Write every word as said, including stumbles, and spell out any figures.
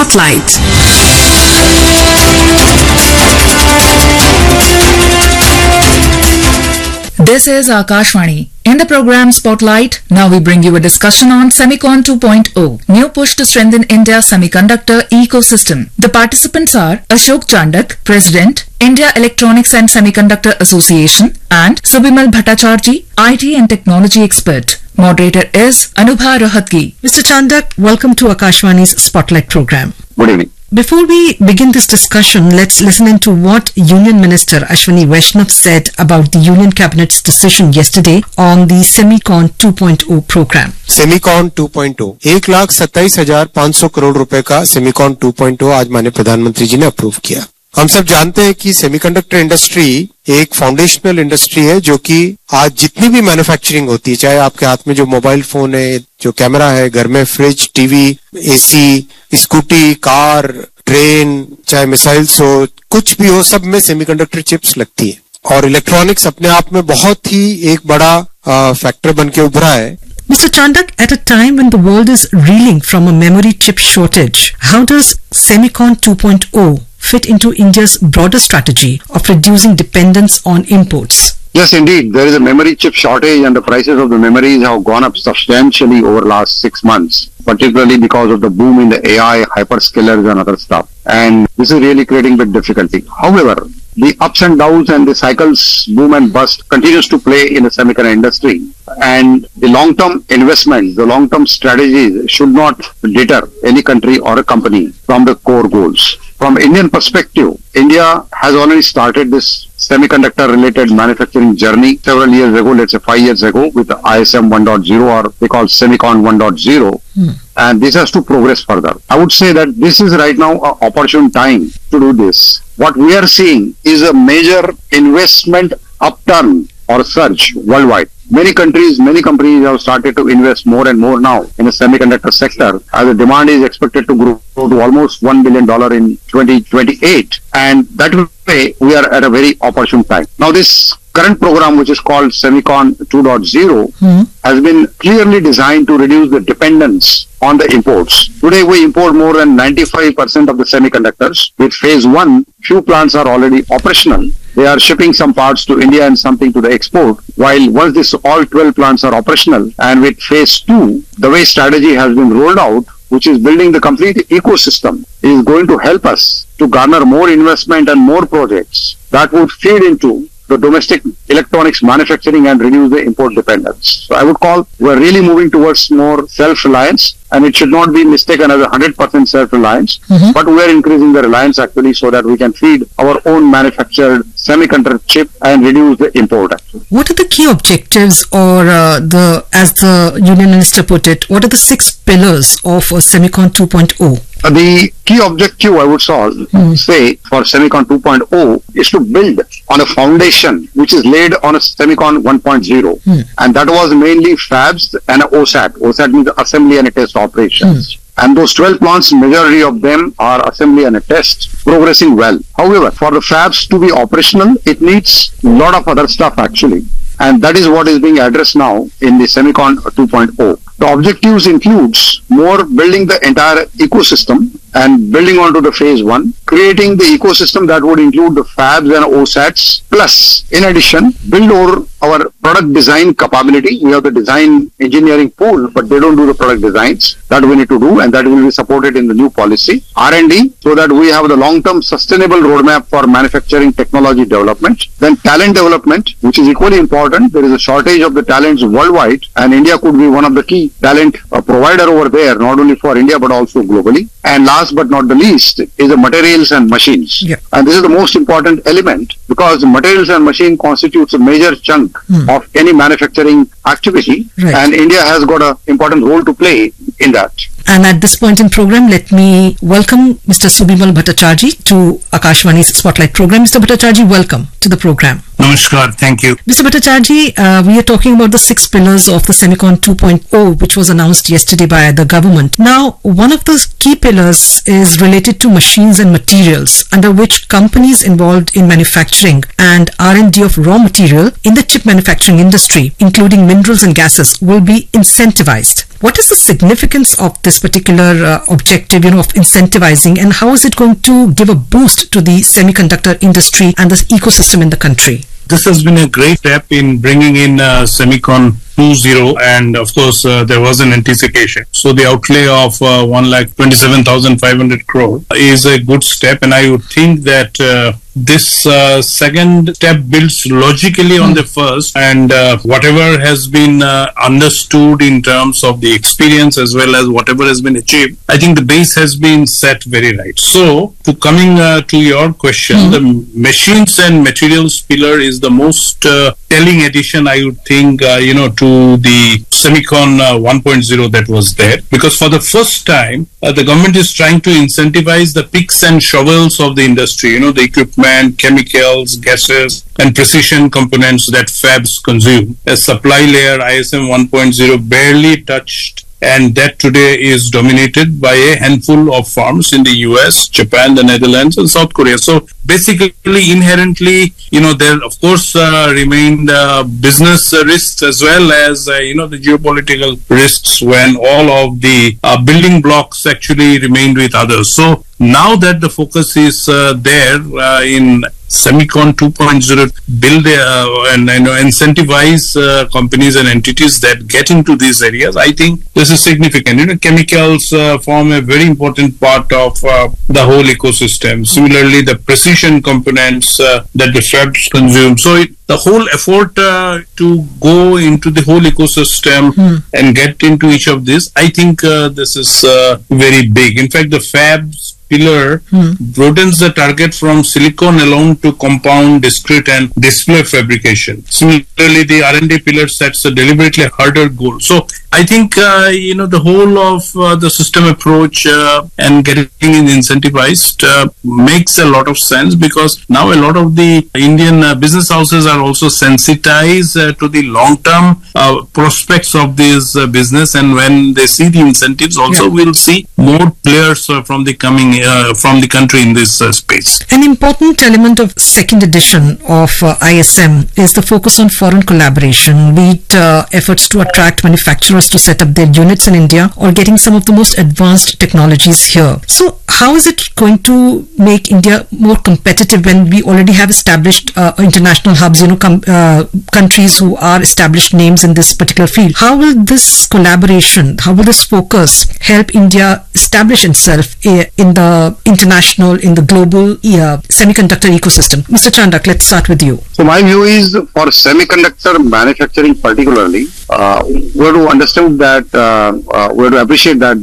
Spotlight. This is Akashvani. In the program Spotlight, now we bring you a discussion on Semicon two point oh, new push to strengthen India's semiconductor ecosystem. The participants are Ashok Chandak, President, India Electronics and Semiconductor Association, and Subimal Bhattacharjee, I T and Technology Expert. Moderator is Anubha Rohatgi. Mister Chandak, welcome to Akashvani's Spotlight program. Good evening. Before we begin this discussion, let's listen into what Union Minister Ashwini Vaishnav said about the Union Cabinet's decision yesterday on the Semicon two point oh program. Semicon two point ओ एक लाख सत्ताईस हजार पाँच सौ करोड़ रुपए का Semicon two point ओ आज माननीय प्रधानमंत्री जी ने अप्रूव किया। हम सब जानते हैं कि सेमीकंडक्टर इंडस्ट्री एक फाउंडेशनल इंडस्ट्री है जो कि आज जितनी भी मैन्युफैक्चरिंग होती है, चाहे आपके हाथ में जो मोबाइल फोन है, जो कैमरा है, घर में fridge, TV, AC, scooty, car, train, चाहे मिसाइल्स हो, कुछ भी हो, सब में सेमीकंडक्टर चिप्स लगती है और इलेक्ट्रॉनिक्स अपने आप में बहुत ही एक बड़ा फैक्टर बन के उभरा है। Mister Chandak, at a time when the world is reeling from a memory chip shortage, how does Semicon two point oh fit into India's broader strategy of reducing dependence on imports? Yes, indeed. There is a memory chip shortage and the prices of the memories have gone up substantially over the last six months, particularly because of the boom in the A I, hyperscalers and other stuff. And this is really creating big difficulty. However, the ups and downs and the cycles, boom and bust, continues to play in the semiconductor industry. And the long-term investment, the long-term strategies should not deter any country or a company from the core goals. From Indian perspective, India has already started this semiconductor-related manufacturing journey several years ago, let's say five years ago, with the I S M one point oh or they call Semicon one point oh. Hmm. And this has to progress further. I would say that this is right now an opportune time to do this. What we are seeing is a major investment upturn or surge worldwide. Many countries, many companies have started to invest more and more now in the semiconductor sector as the demand is expected to grow to almost one billion dollars in twenty twenty-eight. And that way, we are at a very opportune time. Now, this current program, which is called Semicon two point oh, hmm. has been clearly designed to reduce the dependence on the imports. Today, we import more than ninety-five percent of the semiconductors. With phase one, few plants are already operational. They are shipping some parts to India and something to the export. While once this all twelve plants are operational, and with phase two, the way strategy has been rolled out, which is building the complete ecosystem, is going to help us to garner more investment and more projects that would feed into the domestic electronics manufacturing and reduce the import dependence. So I would call we're really moving towards more self-reliance, and it should not be mistaken as a one hundred percent self-reliance, mm-hmm. but we're increasing the reliance actually so that we can feed our own manufactured semiconductor chip and reduce the import actually. What are the key objectives or uh, the, as the Union Minister put it, what are the six pillars of uh, Semicon two point oh? Uh, the key objective, I would solve, mm. say, for Semicon two point oh is to build on a foundation which is laid on a Semicon one point oh. Mm. And that was mainly fabs and a O S A T. O S A T means assembly and test operations. Mm. And those twelve plants, majority of them are assembly and a test, progressing well. However, for the fabs to be operational, it needs a lot of other stuff actually. And that is what is being addressed now in the Semicon two point oh. The objectives includes more building the entire ecosystem and building onto the phase one, creating the ecosystem that would include the fabs and O S A Ts, plus in addition, build over our product design capability. We have the design engineering pool, but they don't do the product designs. That we need to do, and that will be supported in the new policy. R and D, so that we have the long-term sustainable roadmap for manufacturing technology development. Then talent development, which is equally important. There is a shortage of the talents worldwide, and India could be one of the key talent uh, provider over there, not only for India, but also globally. And last but not the least is the materials and machines. Yeah. And this is the most important element because materials and machine constitutes a major chunk mm. of any manufacturing activity. Right. And India has got an important role to play in that. And at this point in program, let me welcome Mister Subimal Bhattacharjee to Akashvani's Spotlight program. Mister Bhattacharjee, welcome to the program. Namaskar, thank you. Mister Bhattacharjee, uh, we are talking about the six pillars of the Semicon two point oh, which was announced yesterday by the government. Now, one of the key pillars is related to machines and materials, under which companies involved in manufacturing and R and D of raw material in the chip manufacturing industry, including minerals and gases, will be incentivized. What is the significance of this particular uh, objective, you know, of incentivizing, and how is it going to give a boost to the semiconductor industry and this ecosystem in the country? This has been a great step in bringing in uh, Semicon two point oh, and of course uh, there was an anticipation. So the outlay of uh, one lakh twenty-seven thousand five hundred crore is a good step, and I would think that uh, this uh, second step builds logically on the first, and uh, whatever has been uh, understood in terms of the experience as well as whatever has been achieved, I think the base has been set very right. So to coming uh, to your question, mm-hmm. the machines and materials pillar is the most uh, telling addition, I would think, uh, you know, to the Semicon uh, one point oh that was there, because for the first time uh, the government is trying to incentivize the picks and shovels of the industry, you know, the equipment, chemicals, gases and precision components that fabs consume. A supply layer I S M one point oh barely touched, and that today is dominated by a handful of firms in the U S, Japan, the Netherlands and South Korea. So basically, inherently, you know, there of course uh, remained uh, business uh, risks as well as, uh, you know, the geopolitical risks when all of the uh, building blocks actually remained with others. So now that the focus is uh, there uh, in Semicon two point oh, build uh, and you know, incentivize uh, companies and entities that get into these areas, I think this is significant. You know, chemicals uh, form a very important part of uh, the whole ecosystem. Similarly, the precision components uh, that the fabs consume. So it, the whole effort uh, to go into the whole ecosystem hmm. and get into each of these, I think uh, this is uh, very big. In fact, the fabs pillar hmm. broadens the target from silicon alone to compound, discrete and display fabrication. Similarly, the R and D pillar sets a deliberately harder goal. So I think, uh, you know, the whole of uh, the system approach uh, and getting it incentivized uh, makes a lot of sense, because now a lot of the Indian uh, business houses are also sensitized uh, to the long-term uh, prospects of this uh, business, and when they see the incentives also, yeah. we'll see more players uh, from the coming uh, from the country in this uh, space. An important element of second edition of uh, I S M is the focus on foreign collaboration, be it uh, efforts to attract manufacturers to set up their units in India or getting some of the most advanced technologies here. So how is it going to make India more competitive when we already have established uh, international hubs, you know, com- uh, countries who are established names in this particular field? How will this collaboration, how will this focus help India establish itself uh, in the international, in the global uh, semiconductor ecosystem? Mister Chandak, let's start with you. So my view is, for semiconductor manufacturing particularly, uh, we have to understand that, uh, uh, we have to appreciate that